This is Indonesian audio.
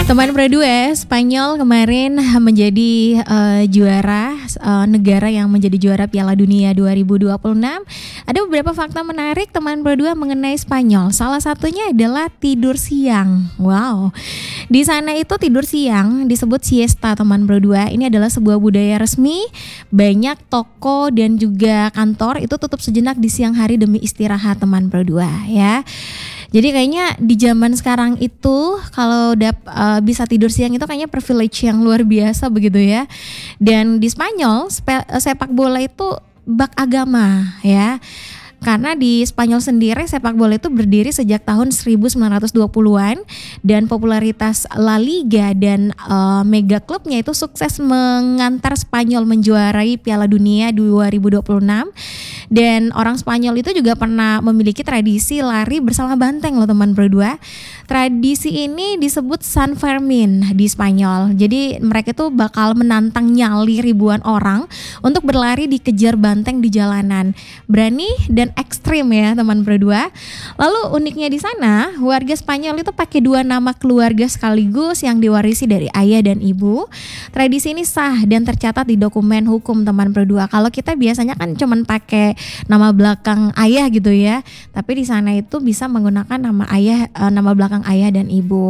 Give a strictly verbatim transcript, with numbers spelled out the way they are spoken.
Teman Pro dua, Spanyol kemarin menjadi uh, juara uh, negara yang menjadi juara Piala Dunia dua ribu dua puluh enam. Ada beberapa fakta menarik teman Pro dua mengenai Spanyol. Salah satunya adalah tidur siang. Wow. Di sana itu tidur siang disebut siesta teman Pro dua. Ini adalah sebuah budaya resmi. Banyak toko dan juga kantor itu tutup sejenak di siang hari demi istirahat teman Pro dua ya. Jadi kayaknya di zaman sekarang itu kalau dap, uh, bisa tidur siang itu kayaknya privilege yang luar biasa begitu ya. Dan di Spanyol spe, sepak bola itu bak agama ya. Karena di Spanyol sendiri sepak bola itu berdiri sejak tahun seribu sembilan ratus dua puluhan dan popularitas La Liga dan uh, mega klubnya itu sukses mengantar Spanyol menjuarai Piala Dunia dua ribu dua puluh enam. Dan orang Spanyol itu juga pernah memiliki tradisi lari bersama banteng loh teman Pro dua. Tradisi ini disebut San Fermin di Spanyol. Jadi mereka itu bakal menantang nyali ribuan orang untuk berlari dikejar banteng di jalanan. Berani dan ekstrim ya teman Pro dua. Lalu uniknya di sana warga Spanyol itu pakai dua nama keluarga sekaligus yang diwarisi dari ayah dan ibu. Tradisi ini sah dan tercatat di dokumen hukum teman Pro dua. Kalau kita biasanya kan cuman pakai nama belakang ayah gitu ya. Tapi di sana itu bisa menggunakan nama ayah, nama belakang ayah dan ibu.